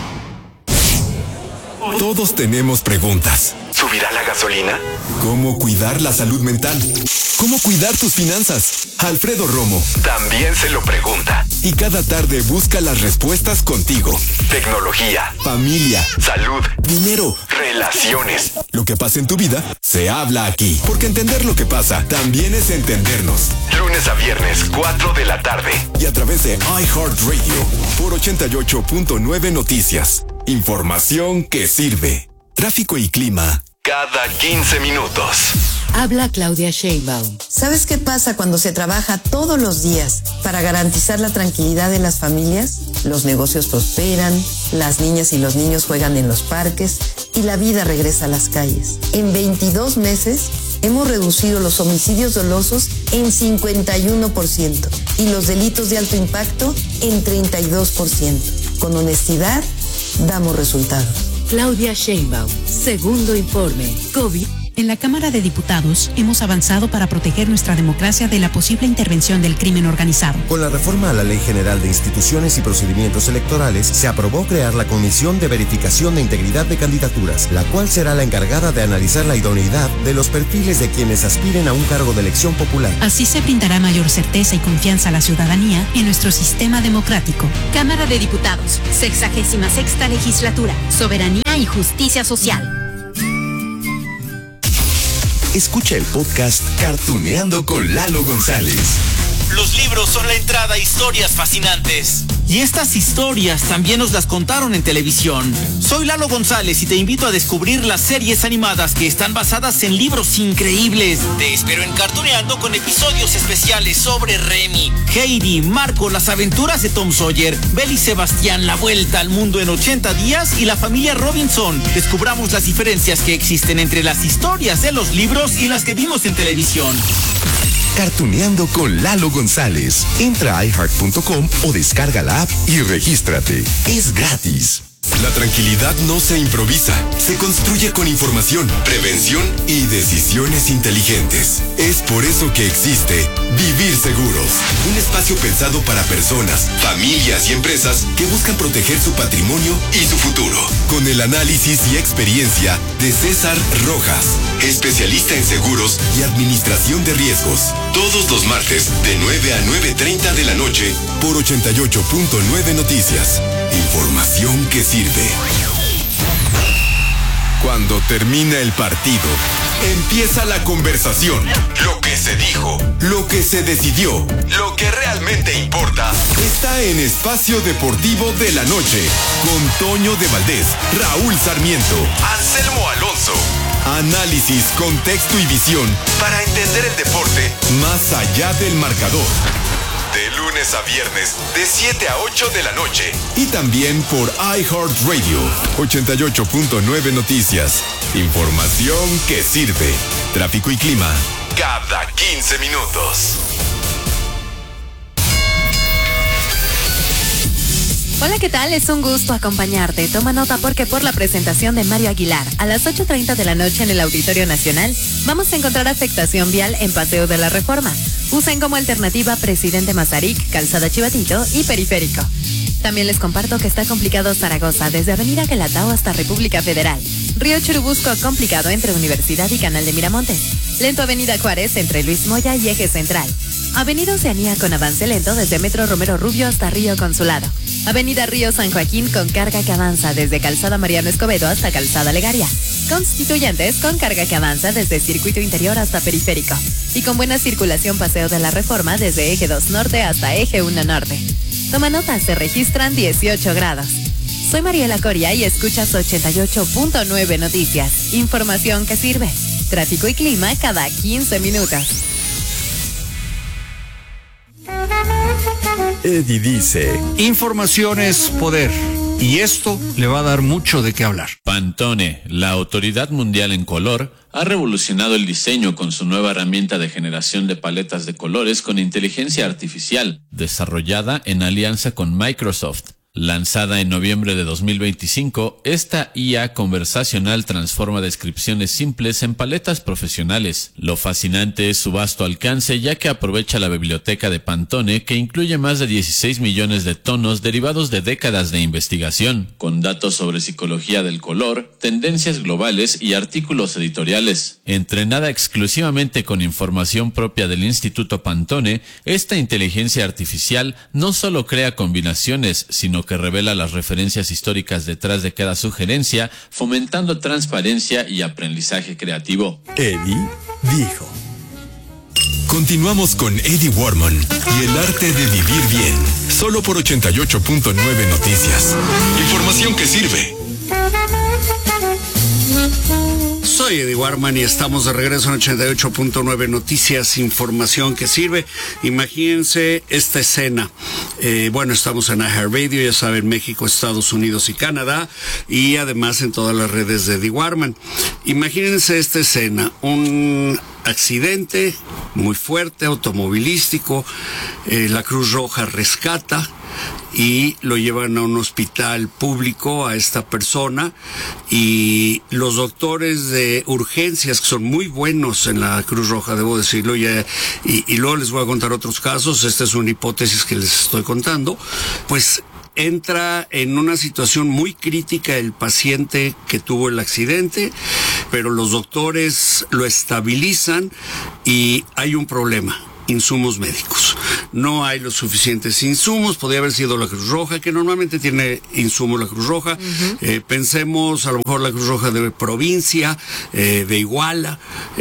Todos tenemos preguntas. ¿Subirá la gasolina? ¿Cómo cuidar la salud mental? ¿Cómo cuidar tus finanzas? Alfredo Romo también se lo pregunta. Y cada tarde busca las respuestas contigo. Tecnología, familia, salud, dinero, relaciones. Lo que pasa en tu vida se habla aquí. Porque entender lo que pasa también es entendernos. Lunes a viernes, 4 de la tarde. Y a través de iHeartRadio por 88.9 Noticias. Información que sirve. Tráfico y clima cada 15 minutos. Habla Claudia Sheinbaum. ¿Sabes qué pasa cuando se trabaja todos los días para garantizar la tranquilidad de las familias? Los negocios prosperan, las niñas y los niños juegan en los parques y la vida regresa a las calles. En 22 meses hemos reducido los homicidios dolosos en 51% y los delitos de alto impacto en 32%. Con honestidad, damos resultados. Claudia Sheinbaum, segundo informe. COVID En la Cámara de Diputados hemos avanzado para proteger nuestra democracia de la posible intervención del crimen organizado. Con la reforma a la Ley General de Instituciones y Procedimientos Electorales, se aprobó crear la Comisión de Verificación de Integridad de Candidaturas, la cual será la encargada de analizar la idoneidad de los perfiles de quienes aspiren a un cargo de elección popular. Así se brindará mayor certeza y confianza a la ciudadanía en nuestro sistema democrático. Cámara de Diputados, 66ª Legislatura, Soberanía y Justicia Social. Escucha el podcast Cartuneando con Lalo González. Los libros son la entrada a historias fascinantes. Y estas historias también nos las contaron en televisión. Soy Lalo González y te invito a descubrir las series animadas que están basadas en libros increíbles. Te espero en Cartuneando con episodios especiales sobre Remy, Heidi, Marco, las aventuras de Tom Sawyer, Belle y Sebastián, la vuelta al mundo en 80 días y la familia Robinson. Descubramos las diferencias que existen entre las historias de los libros y las que vimos en televisión. Cartuneando con Lalo González. Entra a iHeart.com o descarga la app y regístrate. Es gratis. La tranquilidad no se improvisa, se construye con información, prevención y decisiones inteligentes. Es por eso que existe Vivir Seguros, un espacio pensado para personas, familias y empresas que buscan proteger su patrimonio y su futuro. Con el análisis y experiencia de César Rojas, especialista en seguros y administración de riesgos. Todos los martes de 9 a 9:30 de la noche por 88.9 Noticias. Información que sirve. Cuando termina el partido, empieza la conversación. Lo que se dijo, lo que se decidió, lo que realmente importa, está en Espacio Deportivo de la Noche, con Toño de Valdés, Raúl Sarmiento, Anselmo Alonso. Análisis, contexto y visión para entender el deporte más allá del marcador. De lunes a viernes, de 7 a 8 de la noche. Y también por iHeartRadio, 88.9 Noticias. Información que sirve. Tráfico y clima, cada 15 minutos. Hola, ¿qué tal? Es un gusto acompañarte. Toma nota porque por la presentación de Mario Aguilar a las 8:30 de la noche en el Auditorio Nacional vamos a encontrar afectación vial en Paseo de la Reforma. Usen como alternativa Presidente Mazarik, Calzada Chivatito y Periférico. También les comparto que está complicado Zaragoza desde Avenida Guelatao hasta República Federal. Río Churubusco complicado entre Universidad y Canal de Miramontes. Lento Avenida Juárez entre Luis Moya y Eje Central. Avenida Oceanía con avance lento desde Metro Romero Rubio hasta Río Consulado. Avenida Río San Joaquín con carga que avanza desde Calzada Mariano Escobedo hasta Calzada Legaria. Constituyentes con carga que avanza desde Circuito Interior hasta Periférico. Y con buena circulación Paseo de la Reforma desde Eje 2 Norte hasta Eje 1 Norte. Toma nota, se registran 18 grados. Soy Mariela Coria y escuchas 88.9 Noticias. Información que sirve. Tráfico y clima cada 15 minutos. Eddie dice: información es poder. Y esto le va a dar mucho de qué hablar. Pantone, la autoridad mundial en color, ha revolucionado el diseño con su nueva herramienta de generación de paletas de colores con inteligencia artificial, desarrollada en alianza con Microsoft. Lanzada en noviembre de 2025, esta IA conversacional transforma descripciones simples en paletas profesionales. Lo fascinante es su vasto alcance, ya que aprovecha la biblioteca de Pantone, que incluye más de 16 millones de tonos derivados de décadas de investigación, con datos sobre psicología del color, tendencias globales y artículos editoriales. Entrenada exclusivamente con información propia del Instituto Pantone, esta inteligencia artificial no solo crea combinaciones, sino que revela las referencias históricas detrás de cada sugerencia, fomentando transparencia y aprendizaje creativo. Eddie dijo. Continuamos con Eddie Warman y el arte de vivir bien, solo por 88.9 Noticias. Información que sirve. Soy Eddie Warman y estamos de regreso en 88.9 Noticias, información que sirve. Imagínense esta escena. Estamos en iHeartRadio, ya saben, México, Estados Unidos y Canadá, y además en todas las redes de Eddie Warman. Imagínense esta escena, un accidente muy fuerte, automovilístico, la Cruz Roja rescata y lo llevan a un hospital público a esta persona, y los doctores de urgencias, que son muy buenos en la Cruz Roja, debo decirlo, y luego les voy a contar otros casos, esta es una hipótesis que les estoy contando, pues entra en una situación muy crítica el paciente que tuvo el accidente, pero los doctores lo estabilizan y hay un problema: insumos médicos. No hay los suficientes insumos. Podría haber sido la Cruz Roja, que normalmente tiene insumos la Cruz Roja. Pensemos a lo mejor la Cruz Roja de provincia, de Iguala,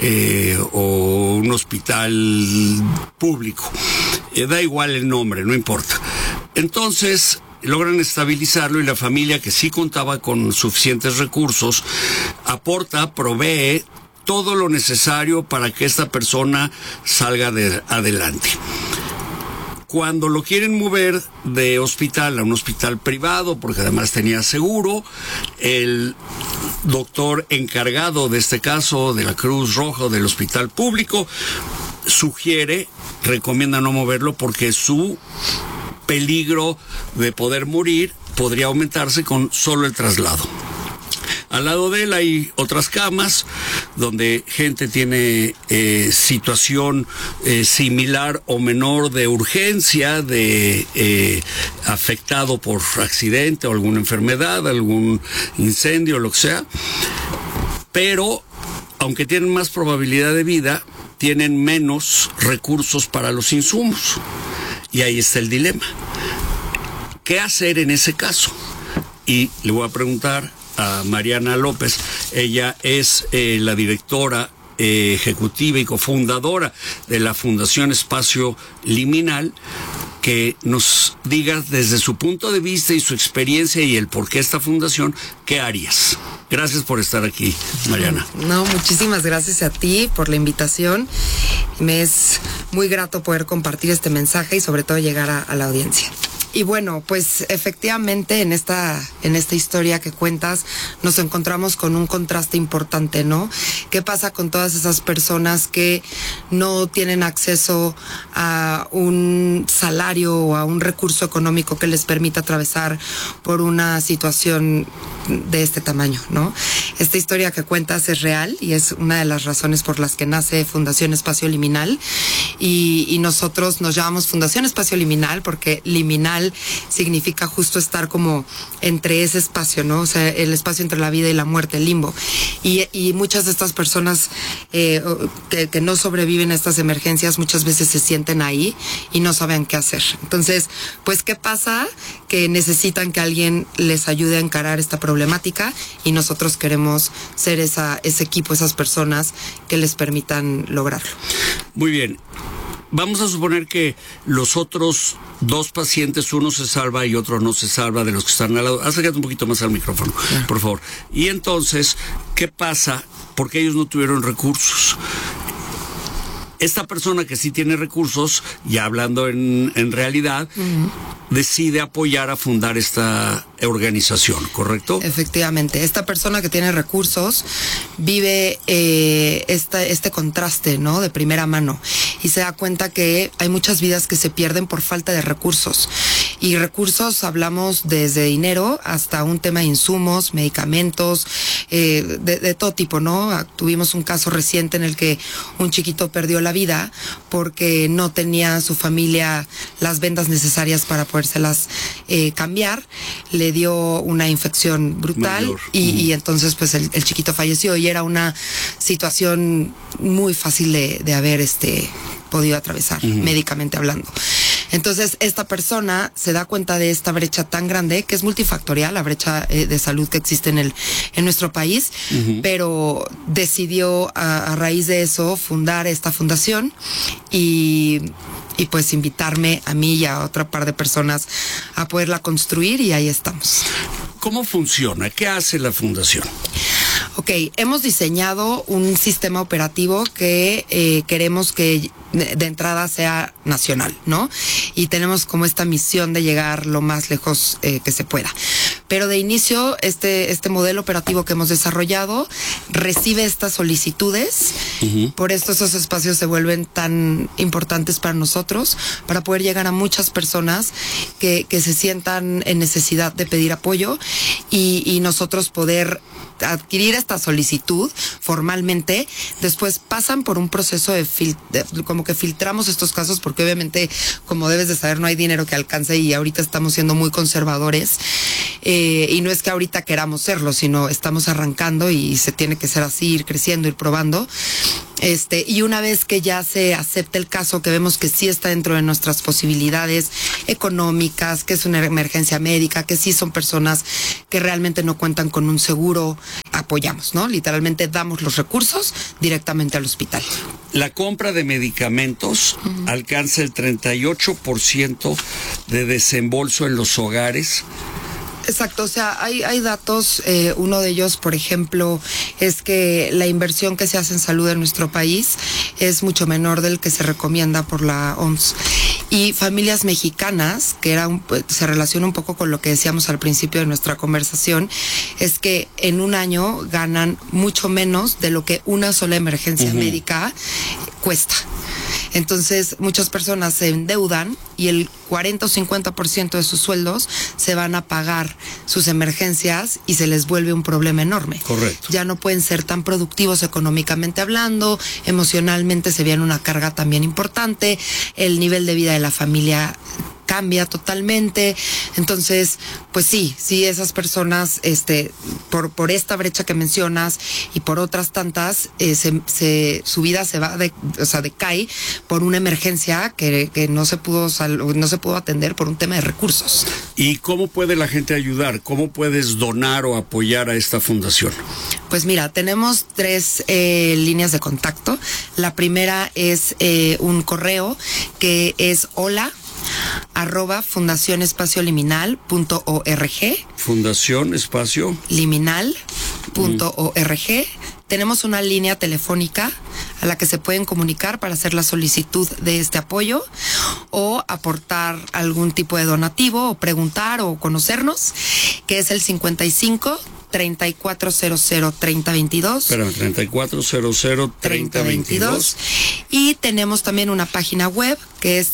o un hospital público. Da igual el nombre, no importa. Entonces logran estabilizarlo, y la familia, que sí contaba con suficientes recursos, aporta, provee todo lo necesario para que esta persona salga adelante. Cuando lo quieren mover de hospital a un hospital privado, porque además tenía seguro, el doctor encargado de este caso, de la Cruz Roja o del hospital público, recomienda no moverlo porque su peligro de poder morir podría aumentarse con solo el traslado. Al lado de él hay otras camas donde gente tiene situación similar o menor de urgencia, de afectado por accidente o alguna enfermedad, algún incendio, lo que sea. Pero, aunque tienen más probabilidad de vida, tienen menos recursos para los insumos. Y ahí está el dilema. ¿Qué hacer en ese caso? Y le voy a preguntar a Mariana López. Ella es la directora ejecutiva y cofundadora de la Fundación Espacio Liminal, que nos diga desde su punto de vista y su experiencia y el por qué esta fundación, ¿qué harías? Gracias por estar aquí, Mariana. No, muchísimas gracias a ti por la invitación. Me es muy grato poder compartir este mensaje y sobre todo llegar a la audiencia. Y bueno, pues efectivamente en esta historia que cuentas nos encontramos con un contraste importante, ¿no? ¿Qué pasa con todas esas personas que no tienen acceso a un salario o a un recurso económico que les permita atravesar por una situación de este tamaño, ¿no? Esta historia que cuentas es real y es una de las razones por las que nace Fundación Espacio Liminal, y nosotros nos llamamos Fundación Espacio Liminal porque liminal significa justo estar como entre ese espacio, ¿no? O sea, el espacio entre la vida y la muerte, el limbo. Y muchas de estas personas que no sobreviven a estas emergencias muchas veces se sienten ahí y no saben qué hacer. Entonces, pues, ¿qué pasa? Que necesitan que alguien les ayude a encarar esta problemática, y nosotros queremos ser ese equipo, esas personas que les permitan lograrlo. Muy bien. Vamos a suponer que los otros dos pacientes, uno se salva y otro no se salva de los que están al lado. Acércate un poquito más al micrófono, por favor. Y entonces, ¿qué pasa? Porque ellos no tuvieron recursos. Esta persona que sí tiene recursos, ya hablando en realidad, decide apoyar a fundar esta organización, ¿correcto? Efectivamente. Esta persona que tiene recursos vive este contraste, ¿no? De primera mano. Y se da cuenta que hay muchas vidas que se pierden por falta de recursos. Y recursos hablamos desde dinero hasta un tema de insumos, medicamentos, de todo tipo, ¿no? Tuvimos un caso reciente en el que un chiquito perdió la vida porque no tenía su familia las vendas necesarias para podérselas cambiar. Le dio una infección brutal y entonces pues el chiquito falleció, y era una situación muy fácil de haber podido atravesar, médicamente hablando. Entonces, esta persona se da cuenta de esta brecha tan grande, que es multifactorial, la brecha de salud que existe en nuestro país, pero decidió a raíz de eso fundar esta fundación y pues invitarme a mí y a otra par de personas a poderla construir, y ahí estamos. ¿Cómo funciona? ¿Qué hace la fundación? Ok, hemos diseñado un sistema operativo que queremos que de entrada sea nacional, ¿no? Y tenemos como esta misión de llegar lo más lejos que se pueda. Pero de inicio, este modelo operativo que hemos desarrollado recibe estas solicitudes. Por esto esos espacios se vuelven tan importantes para nosotros, para poder llegar a muchas personas que se sientan en necesidad de pedir apoyo y nosotros poder adquirir esta solicitud formalmente. Después pasan por un proceso de como que filtramos estos casos, porque obviamente, como debes de saber, no hay dinero que alcance y ahorita estamos siendo muy conservadores, y no es que ahorita queramos serlo, sino estamos arrancando y se tiene que ser así, ir creciendo, ir probando. Y una vez que ya se acepta el caso, que vemos que sí está dentro de nuestras posibilidades económicas, que es una emergencia médica, que sí son personas que realmente no cuentan con un seguro, apoyamos, ¿no? Literalmente damos los recursos directamente al hospital. La compra de medicamentos alcanza el 38% de desembolso en los hogares. Exacto, o sea, hay datos, uno de ellos, por ejemplo, es que la inversión que se hace en salud en nuestro país es mucho menor del que se recomienda por la OMS. Y familias mexicanas, que se relaciona un poco con lo que decíamos al principio de nuestra conversación, es que en un año ganan mucho menos de lo que una sola emergencia médica cuesta. Entonces, muchas personas se endeudan y el 40 o 50% de sus sueldos se van a pagar sus emergencias y se les vuelve un problema enorme. Correcto. Ya no pueden ser tan productivos económicamente hablando, emocionalmente se viene una carga también importante, el nivel de vida de la familia cambia totalmente. Entonces, pues sí, esas personas, por esta brecha que mencionas y por otras tantas, su vida se va, decae por una emergencia que no se pudo atender por un tema de recursos. ¿Y cómo puede la gente ayudar? ¿Cómo puedes donar o apoyar a esta fundación? Pues mira, tenemos 3 líneas de contacto. La primera es un correo que es hola@fundacionespacioliminal.org. Fundación Espacio Liminal.org. Tenemos una línea telefónica a la que se pueden comunicar para hacer la solicitud de este apoyo o aportar algún tipo de donativo o preguntar o conocernos, que es el 55 3400 3022. Espera, 3400 3022. Y tenemos también una página web que es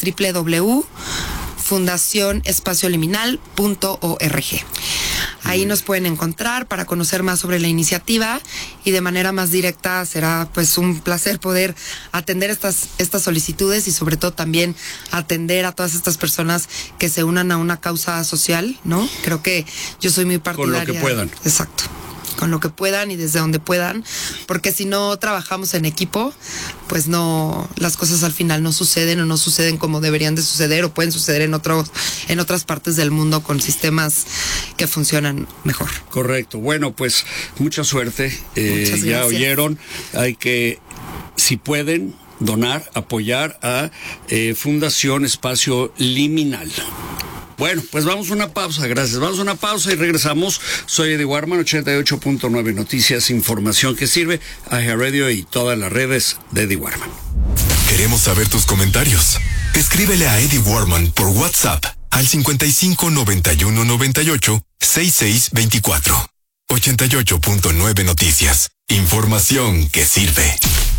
www.fundacionespacioliminal.org. Ahí nos pueden encontrar para conocer más sobre la iniciativa y de manera más directa será pues un placer poder atender estas solicitudes y sobre todo también atender a todas estas personas que se unan a una causa social, ¿no? Creo que yo soy muy partidaria. Con lo que puedan. Exacto. Con lo que puedan y desde donde puedan, porque si no trabajamos en equipo, pues no, las cosas al final no suceden o no suceden como deberían de suceder o pueden suceder en otras partes del mundo con sistemas que funcionan mejor. Correcto. Bueno, pues mucha suerte. Muchas gracias. Ya oyeron, hay que, si pueden, donar, apoyar a Fundación Espacio Liminal. Bueno, pues vamos a una pausa, gracias. Vamos a una pausa y regresamos. Soy Eddie Warman, 88.9 Noticias, información que sirve a iHeartRadio y todas las redes de Eddie Warman. Queremos saber tus comentarios. Escríbele a Eddie Warman por WhatsApp al 55 91 98 66 24. 88.9 Noticias, información que sirve.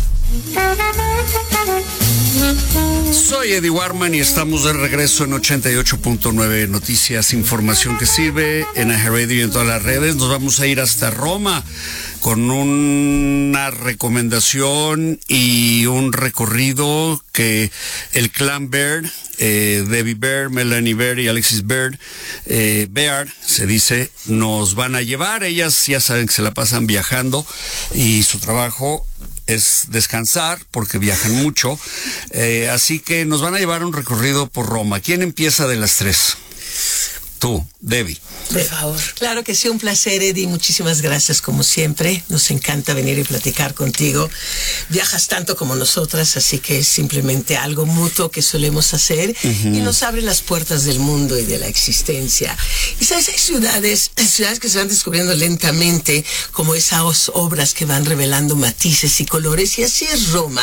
Soy Eddie Warman y estamos de regreso en 88.9 Noticias, información que sirve en iHeartRadio y en todas las redes. Nos vamos a ir hasta Roma con una recomendación y un recorrido que el clan Baird, Debbie Baird, Melanie Baird y Alexis Baird, se dice, nos van a llevar. Ellas ya saben que se la pasan viajando y su trabajo es descansar porque viajan mucho, así que nos van a llevar un recorrido por Roma. ¿Quién empieza de las 3? Tú, Debbie. Por favor. Claro que sí, un placer, Eddie. Muchísimas gracias, como siempre. Nos encanta venir y platicar contigo. Viajas tanto como nosotras, así que es simplemente algo mutuo que solemos hacer y nos abre las puertas del mundo y de la existencia. Y sabes, hay ciudades que se van descubriendo lentamente como esas obras que van revelando matices y colores, y así es Roma.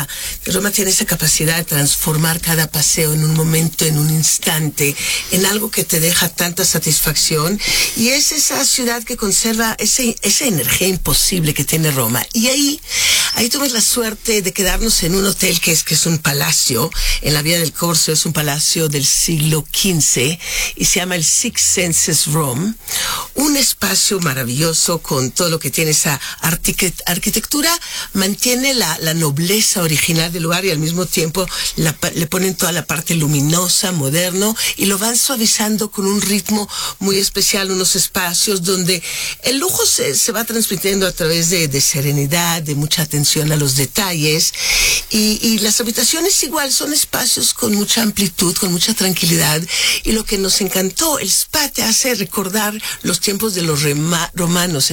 Roma tiene esa capacidad de transformar cada paseo en un momento, en un instante, en algo que te deja tanta satisfacción, y es esa ciudad que conserva esa energía imposible que tiene Roma. Y ahí tuvimos la suerte de quedarnos en un hotel que es un palacio en la Vía del Corso. Es un palacio del siglo XV y se llama el Six Senses Rome, un espacio maravilloso con todo lo que tiene esa arquitectura, mantiene la nobleza original del lugar y al mismo tiempo le ponen toda la parte luminosa, moderno, y lo van suavizando con un ritmo muy especial, unos espacios donde el lujo se va transmitiendo a través de serenidad, de mucha atención a los detalles, y las habitaciones igual son espacios con mucha amplitud, con mucha tranquilidad, y lo que nos encantó, el spa te hace recordar los tiempos de los romanos,